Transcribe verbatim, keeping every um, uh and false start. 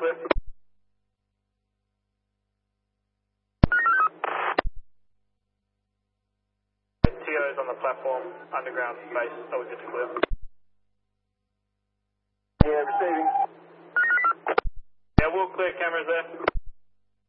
clear. T Os on the platform, underground space, are we good to clear?